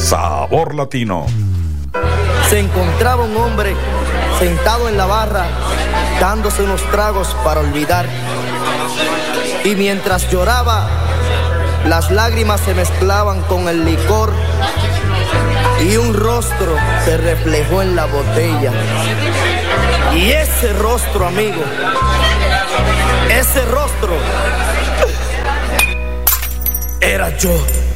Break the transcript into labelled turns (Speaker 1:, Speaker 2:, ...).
Speaker 1: Sabor Latino.
Speaker 2: Se encontraba un hombre sentado en la barra, dándose unos tragos para olvidar. Y mientras lloraba, las lágrimas se mezclaban con el licor y un rostro se reflejó en la botella. Y ese rostro, amigo, ese rostro era yo.